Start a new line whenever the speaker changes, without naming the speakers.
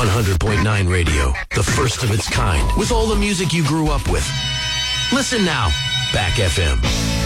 100.9 Radio, the first of its kind, with all the music you grew up with. Listen now, Back FM.